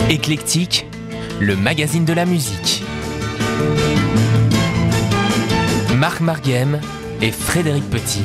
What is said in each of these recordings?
Éclectique, le magazine de la musique. Marc Marguem et Frédéric Petit.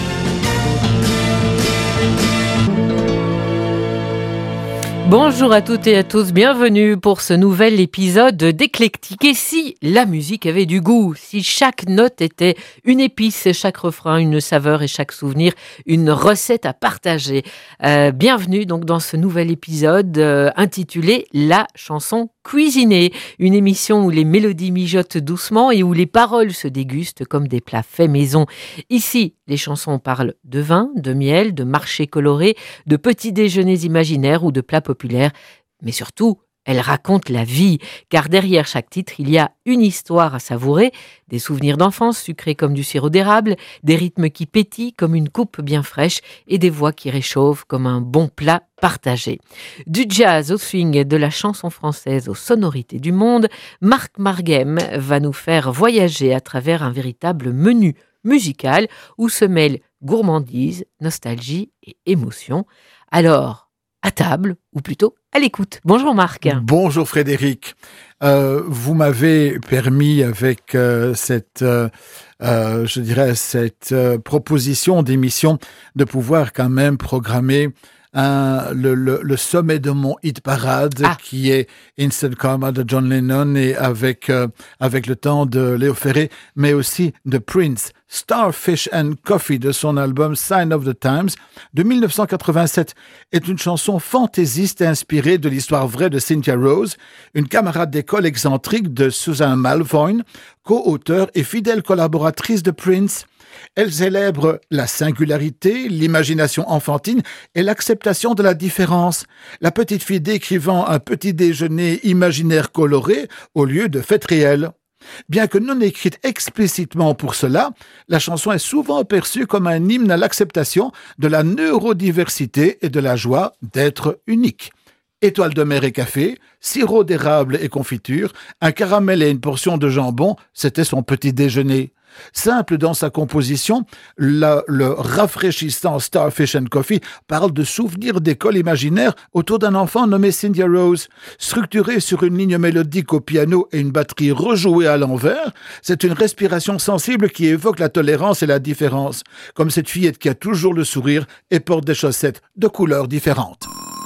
Bonjour à toutes et à tous, bienvenue pour ce nouvel épisode d'Éclectique. Et si la musique avait du goût, si chaque note était une épice, chaque refrain une saveur et chaque souvenir une recette à partager. Bienvenue donc dans ce nouvel épisode intitulé La chanson cuisinée, une émission où les mélodies mijotent doucement et où les paroles se dégustent comme des plats faits maison. Ici, les chansons parlent de vin, de miel, de marchés colorés, de petits déjeuners imaginaires ou de plats populaires, mais surtout, elles racontent la vie, car derrière chaque titre, il y a une histoire à savourer, des souvenirs d'enfance sucrés comme du sirop d'érable, des rythmes qui pétillent comme une coupe bien fraîche et des voix qui réchauffent comme un bon plat partagé. Du jazz au swing, de la chanson française aux sonorités du monde, Marc Marguem va nous faire voyager à travers un véritable menu musical où se mêlent gourmandise, nostalgie et émotion. Alors, à table, ou plutôt à l'écoute. Bonjour Marc. Bonjour Frédéric. Vous m'avez permis avec cette proposition d'émission de pouvoir quand même programmer le sommet de mon hit parade qui est Instant Karma de John Lennon et avec le temps de Léo Ferré, mais aussi de Prince. Starfish and Coffee de son album Sign of the Times de 1987 est une chanson fantaisiste inspirée de l'histoire vraie de Cynthia Rose, une camarade d'école excentrique de Susan Malvoine, co-auteure et fidèle collaboratrice de Prince. Elle célèbre la singularité, l'imagination enfantine et l'acceptation de la différence. La petite fille décrivant un petit déjeuner imaginaire coloré au lieu de fête réelle. Bien que non écrite explicitement pour cela, la chanson est souvent perçue comme un hymne à l'acceptation de la neurodiversité et de la joie d'être unique. Étoiles de mer et café, sirop d'érable et confiture, un caramel et une portion de jambon, c'était son petit déjeuner. Simple dans sa composition, le rafraîchissant Starfish and Coffee parle de souvenirs d'école imaginaire autour d'un enfant nommé Cynthia Rose. Structuré sur une ligne mélodique au piano et une batterie rejouée à l'envers, c'est une respiration sensible qui évoque la tolérance et la différence, comme cette fillette qui a toujours le sourire et porte des chaussettes de couleurs différentes.